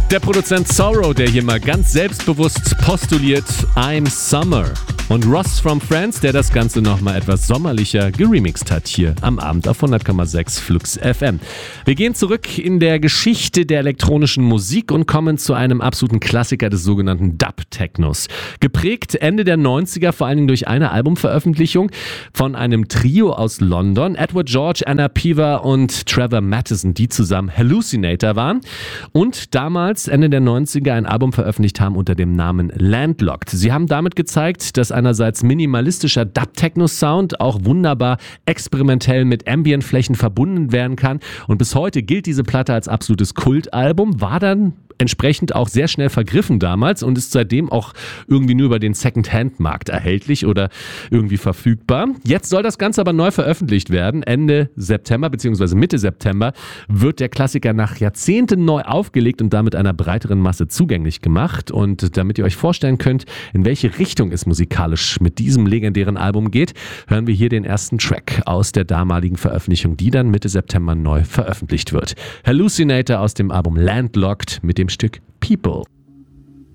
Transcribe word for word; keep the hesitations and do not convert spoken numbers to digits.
Der Produzent Sorrow, der hier mal ganz selbstbewusst postuliert, I'm Summer. Und Ross from Friends, der das Ganze nochmal etwas sommerlicher geremixed hat, hier am Abend auf hundert Komma sechs Flux F M. Wir gehen zurück in der Geschichte der elektronischen Musik und kommen zu einem absoluten Klassiker des sogenannten Dub-Technos. Geprägt Ende der neunziger vor allen Dingen durch eine Albumveröffentlichung von einem Trio aus London, Edward George, Anna Piva und Trevor Mattison, die zusammen Hallucinator waren und damals Ende der neunziger ein Album veröffentlicht haben unter dem Namen Landlocked. Sie haben damit gezeigt, dass einerseits minimalistischer Dub-Techno-Sound auch wunderbar experimentell mit Ambient-Flächen verbunden werden kann. Und bis heute gilt diese Platte als absolutes Kultalbum, war dann entsprechend auch sehr schnell vergriffen damals und ist seitdem auch irgendwie nur über den Second-Hand-Markt erhältlich oder irgendwie verfügbar. Jetzt soll das Ganze aber neu veröffentlicht werden. Ende September bzw. Mitte September wird der Klassiker nach Jahrzehnten neu aufgelegt und damit einer breiteren Masse zugänglich gemacht. Und damit ihr euch vorstellen könnt, in welche Richtung es musikalisch mit diesem legendären Album geht, hören wir hier den ersten Track aus der damaligen Veröffentlichung, die dann Mitte September neu veröffentlicht wird. Hallucinator aus dem Album Landlocked mit dem Stück People.